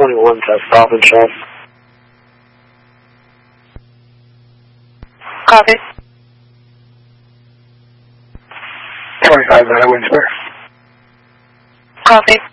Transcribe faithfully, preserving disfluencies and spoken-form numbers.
twenty-one to Stop and Shop. Copy. twenty-five nine Windsor. Copy.